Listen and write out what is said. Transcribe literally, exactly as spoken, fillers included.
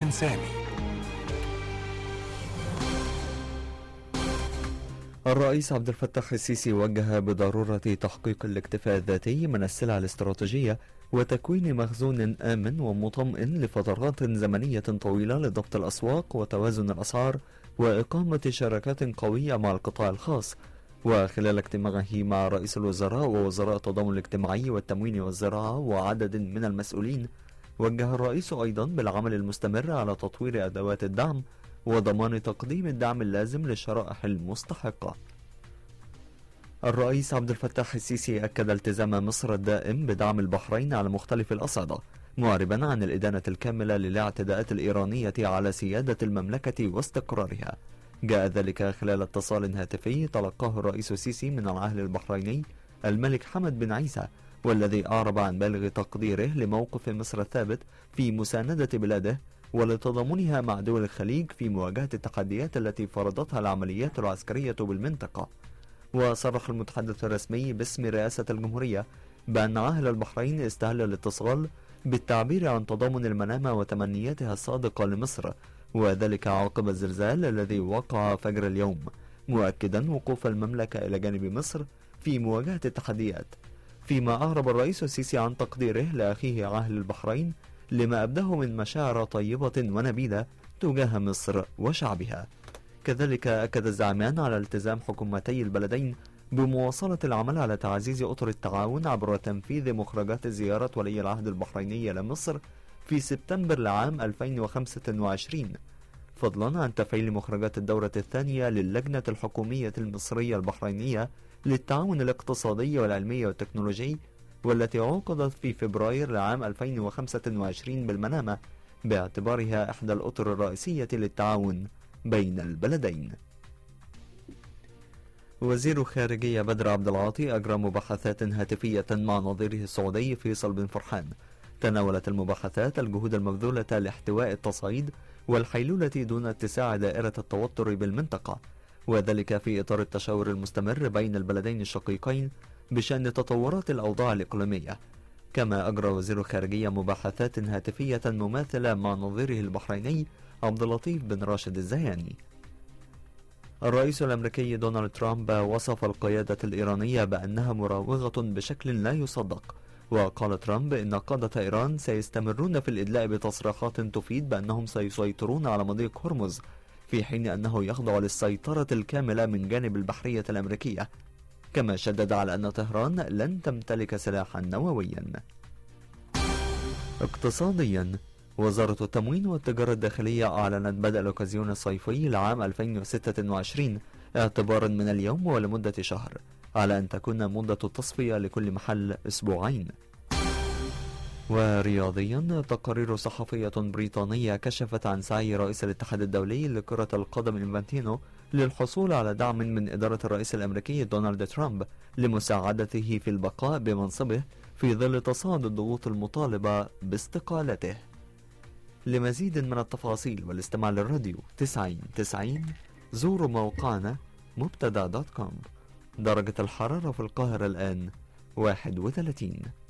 سامي. الرئيس عبد الفتاح السيسي وجه بضرورة تحقيق الاكتفاء الذاتي من السلع الاستراتيجية وتكوين مخزون آمن ومطمئن لفترات زمنية طويلة لضبط الأسواق وتوازن الأسعار وإقامة شراكات قوية مع القطاع الخاص. وخلال اجتماعه مع رئيس الوزراء ووزراء التضامن الاجتماعي والتموين والزراعة وعدد من المسؤولين، وجه الرئيس أيضا بالعمل المستمر على تطوير أدوات الدعم وضمان تقديم الدعم اللازم للشرائح المستحقة. الرئيس عبد الفتاح السيسي أكد التزام مصر الدائم بدعم البحرين على مختلف الأصعدة، معربا عن الإدانة الكاملة للاعتداءات الإيرانية على سيادة المملكة واستقرارها. جاء ذلك خلال اتصال هاتفي تلقاه الرئيس السيسي من العاهل البحريني الملك حمد بن عيسى، والذي أعرب عن بالغ تقديره لموقف مصر الثابت في مساندة بلاده ولتضامنها مع دول الخليج في مواجهة التحديات التي فرضتها العمليات العسكرية بالمنطقة. وصرح المتحدث الرسمي باسم رئاسة الجمهورية بأن عاهل البحرين استهل الاتصال بالتعبير عن تضامن المنامة وتمنياتها الصادقة لمصر، وذلك عقب الزلزال الذي وقع فجر اليوم، مؤكدا وقوف المملكة إلى جانب مصر في مواجهة التحديات. فيما أعرب الرئيس السيسي عن تقديره لأخيه عاهل البحرين لما أبداه من مشاعر طيبة ونبيلة تجاه مصر وشعبها. كذلك أكد الزعيمان على التزام حكومتي البلدين بمواصلة العمل على تعزيز أطر التعاون عبر تنفيذ مخرجات زيارة ولي العهد البحريني لمصر في سبتمبر لعام ألفين وخمسة وعشرين، فضلا عن تفعيل مخرجات الدورة الثانية للجنة الحكومية المصرية البحرينية للتعاون الاقتصادي والعلمي والتكنولوجي، والتي عقدت في فبراير لعام ألفين وخمسة وعشرين بالمنامة، باعتبارها إحدى الأطر الرئيسية للتعاون بين البلدين. وزير خارجية بدر عبد العاطي أجرى مباحثات هاتفية مع نظيره السعودي فيصل بن فرحان. تناولت المباحثات الجهود المبذولة لاحتواء التصعيد والحيلولة دون اتساع دائرة التوتر بالمنطقة، وذلك في إطار التشاور المستمر بين البلدين الشقيقين بشأن تطورات الأوضاع الإقليمية. كما أجرى وزير الخارجية مباحثات هاتفية مماثلة مع نظيره البحريني عبد اللطيف بن راشد الزياني. الرئيس الأمريكي دونالد ترامب وصف القيادة الإيرانية بأنها مراوغة بشكل لا يصدق، وقال ترامب إن قادة إيران سيستمرون في الإدلاء بتصريحات تفيد بأنهم سيسيطرون على مضيق هرمز، في حين أنه يخضع للسيطرة الكاملة من جانب البحرية الأمريكية. كما شدد على أن طهران لن تمتلك سلاحا نوويا. اقتصاديا، وزارة التموين والتجارة الداخلية أعلنت بدء الأوكازيون الصيفي لعام ألفين وستة وعشرين اعتبارا من اليوم ولمدة شهر، على أن تكون مدة التصفية لكل محل أسبوعين. ورياضيا، تقارير صحفية بريطانية كشفت عن سعي رئيس الاتحاد الدولي لكرة القدم إنفانتينو للحصول على دعم من إدارة الرئيس الأمريكي دونالد ترامب لمساعدته في البقاء بمنصبه في ظل تصاعد الضغوط المطالبة باستقالته. لمزيد من التفاصيل والاستماع للراديو تسعين تسعين زوروا موقعنا مبتدا دوت كوم. درجة الحرارة في القاهرة الآن واحد وثلاثين.